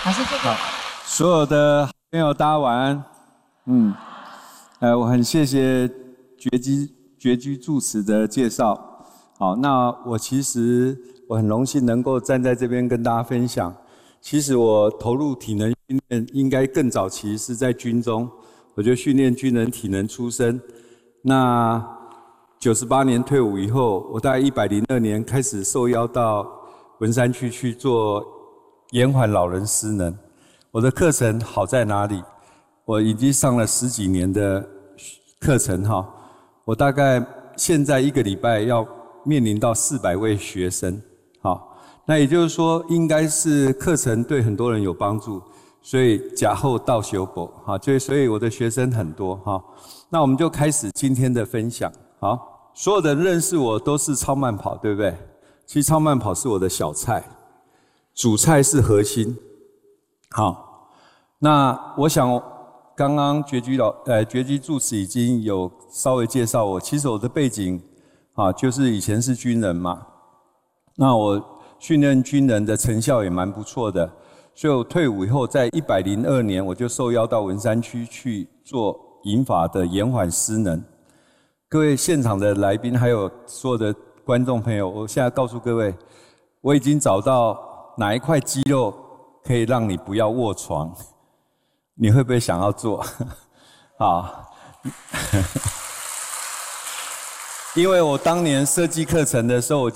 老师谢谢。 所有的朋友大家晚安。我很谢谢觉居住持的介绍。好，那我很荣幸能够站在这边跟大家分享。其实我投入体能训练应该更早期是在军中，我就训练军人体能出身。那98年退伍以后，我大概102年开始受邀到文山区去做延缓老人失能。我的课程好在哪里？我已经上了10几年的课程哈，我大概现在1个礼拜要面临到400位学生，好，那也就是说应该是课程对很多人有帮助，所以假后到修补，好，所以我的学生很多哈。那我们就开始今天的分享，好，所有的人认识我都是超慢跑，对不对？其实超慢跑是我的小菜，主菜是核心。好，那我想刚刚觉居住持已经有稍微介绍我，其实我的背景就是以前是军人嘛，那我训练军人的成效也蛮不错的，所以我退伍以后，在102年我就受邀到文山区去做银发的延缓失能。各位现场的来宾还有所有的观众朋友，我现在告诉各位，我已经找到哪一块肌肉可以让你不要卧床，你会不会想要做？好，因为我当年设计课程的时候，